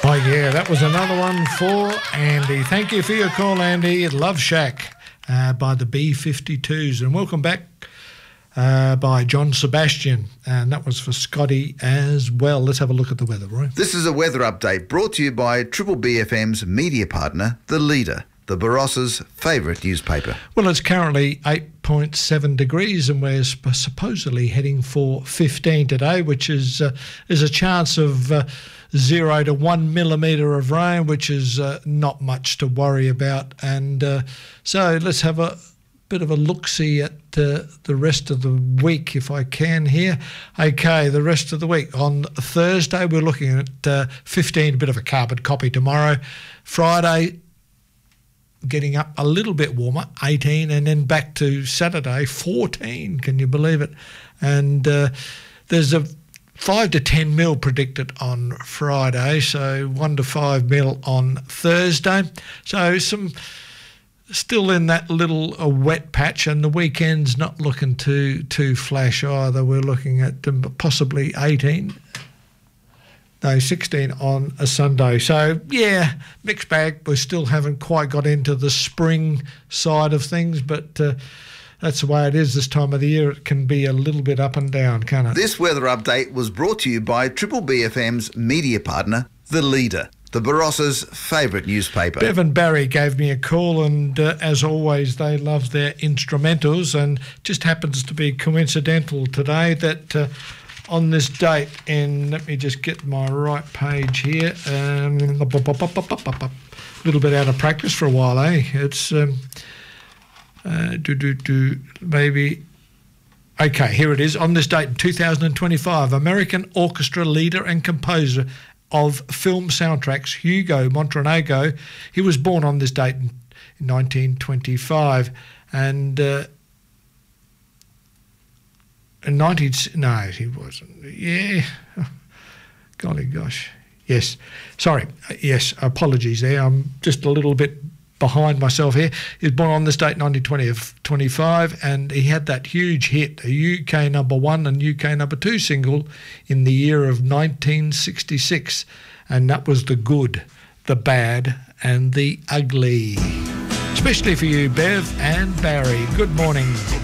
Oh, yeah, that was another one for Andy. Thank you for your call, Andy. Love Shack by the B-52s. And welcome back by John Sebastian. And that was for Scotty as well. Let's have a look at the weather, Roy. This is a weather update brought to you by Triple BFM's media partner, The Leader, the Barossa's favourite newspaper. Well, it's currently 8.7 degrees and we're supposedly heading for 15 today, which is a chance of 0 to 1 millimetre of rain, which is not much to worry about. And so let's have a bit of a look-see at the rest of the week, if I can here. Okay, the rest of the week. On Thursday, we're looking at 15, a bit of a carbon copy tomorrow. Friday, getting up a little bit warmer, 18, and then back to Saturday, 14. Can you believe it? And there's a 5 to 10 mil predicted on Friday, so 1 to 5 mil on Thursday. So some still in that little wet patch, and the weekend's not looking too flash either. We're looking at possibly 16 on a Sunday. So, yeah, mixed bag. We still haven't quite got into the spring side of things, but that's the way it is this time of the year. It can be a little bit up and down, can't it? This weather update was brought to you by Triple BFM's media partner, The Leader, the Barossa's favourite newspaper. Bevan Barry gave me a call, and as always, they love their instrumentals, and just happens to be coincidental today that on this date, and let me just get my right page here. A little bit out of practice for a while, eh? It's maybe. Okay, here it is. On this date in 2025, American orchestra leader and composer of film soundtracks, Hugo Montenegro. He was born on this date in 1925, and no, he wasn't. Yeah. Golly gosh. Yes. Sorry. Yes, apologies there. I'm just a little bit behind myself here. He was born on this date, 1925, and he had that huge hit, a UK #1 and UK #2 single in the year of 1966, and that was The Good, The Bad and The Ugly. Especially for you, Bev and Barry. Good morning.